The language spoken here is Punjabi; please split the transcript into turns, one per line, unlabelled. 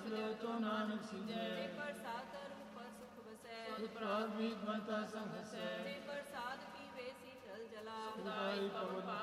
ਲਿਓ ਤੋ ਨਾਨਕ ਸੀਜੈ।
ਜੇ ਪ੍ਰਸਾਦ ਰੂਪ ਸੁਖ ਵਸੈ,
ਉਤਰਾਗ ਮੀਤ ਬੰਤਾ ਸੰਗ ਹਸੈ।
ਜੇ ਪ੍ਰਸਾਦ ਪੀਵੇ ਸੀਤਲ ਜਲਾ,
ਉਦਾਈ ਪਵਨ